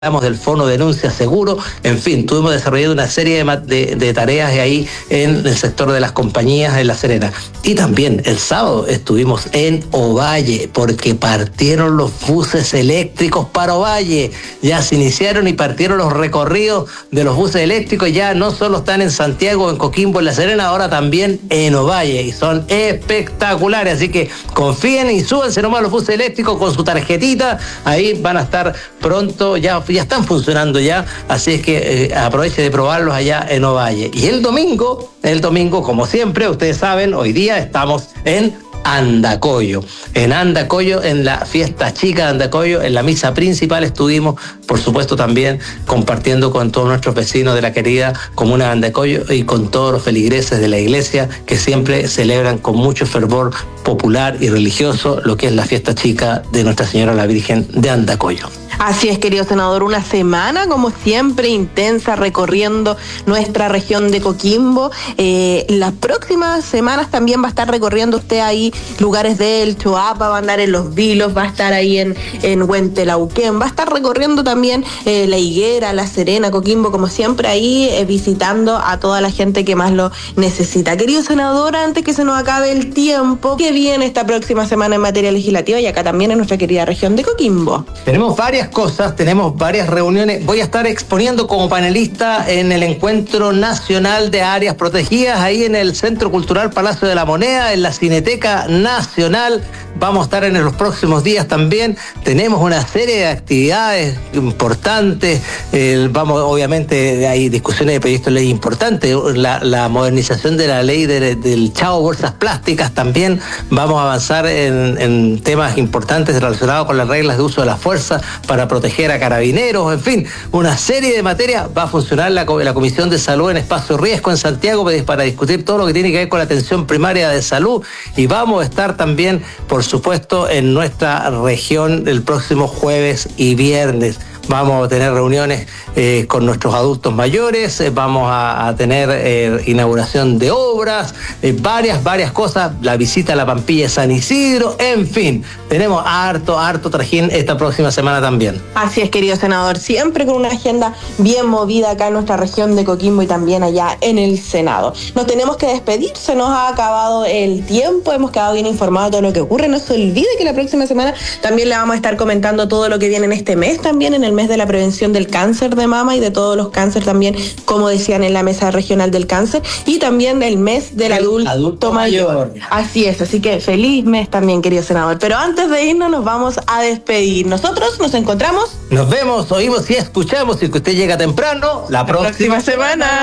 Hablamos del Fono Denuncia Seguro, en fin, tuvimos desarrollado una serie de tareas ahí en el sector de las compañías en La Serena. Y también el sábado estuvimos en Ovalle, porque partieron los buses eléctricos para Ovalle. Ya se iniciaron y partieron los recorridos de los buses eléctricos, ya no solo están en Santiago, en Coquimbo, en La Serena, ahora también en Ovalle, y son espectaculares, así que confíen y súbanse nomás los buses eléctricos con su tarjetita, ahí van a estar pronto, ya están funcionando ya, así es que aproveche de probarlos allá en Ovalle. Y el domingo, como siempre, ustedes saben, hoy día estamos en Andacollo. En Andacollo, en la fiesta chica de Andacollo, en la misa principal estuvimos, por supuesto, también compartiendo con todos nuestros vecinos de la querida comuna de Andacollo y con todos los feligreses de la iglesia que siempre celebran con mucho fervor popular y religioso lo que es la fiesta chica de Nuestra Señora la Virgen de Andacollo. Así es, querido senador, una semana como siempre intensa recorriendo nuestra región de Coquimbo. Las próximas semanas también va a estar recorriendo usted ahí lugares del Choapa, va a andar en Los Vilos, va a estar ahí en Huentelauquén, va a estar recorriendo también La Higuera, La Serena, Coquimbo, como siempre ahí visitando a toda la gente que más lo necesita. Querido senador, antes que se nos acabe el tiempo, ¿qué viene esta próxima semana en materia legislativa y acá también en nuestra querida región de Coquimbo? Tenemos varias cosas, tenemos varias reuniones. Voy a estar exponiendo como panelista en el Encuentro Nacional de Áreas Protegidas, ahí en el Centro Cultural Palacio de la Moneda, en la Cineteca Nacional. Vamos a estar en los próximos días también. Tenemos una serie de actividades importantes. Obviamente, hay discusiones de proyectos de ley importantes. La modernización de la ley del Chao Bolsas Plásticas también. Vamos a avanzar en temas importantes relacionados con las reglas de uso de la fuerza para proteger a carabineros. En fin, una serie de materias. Va a funcionar la Comisión de Salud en Espacio Riesgo en Santiago para discutir todo lo que tiene que ver con la atención primaria de salud. Y vamos a estar también, por supuesto, en nuestra región el próximo jueves y viernes. Vamos a tener reuniones con nuestros adultos mayores, vamos a tener inauguración de obras, varias cosas, la visita a la Pampilla de San Isidro, en fin, tenemos harto trajín esta próxima semana también. Así es, querido senador, siempre con una agenda bien movida acá en nuestra región de Coquimbo y también allá en el Senado. Nos tenemos que despedir, se nos ha acabado el tiempo, hemos quedado bien informados de todo lo que ocurre. No se olvide que la próxima semana también le vamos a estar comentando todo lo que viene en este mes, también en el mes de la prevención del cáncer de mama y de todos los cánceres también, como decían en la mesa regional del cáncer, y también el mes del adulto mayor. Así es, así que feliz mes también, querido senador. Pero antes de irnos nos vamos a despedir. Nosotros nos encontramos. Nos vemos, oímos y escuchamos, y que usted llega temprano la próxima semana.